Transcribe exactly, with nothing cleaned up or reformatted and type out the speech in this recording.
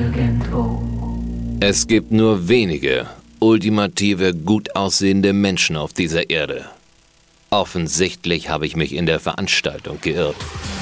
nirgendwo. Es gibt nur wenige ultimative, gut aussehende Menschen auf dieser Erde. Offensichtlich habe ich mich in der Veranstaltung geirrt.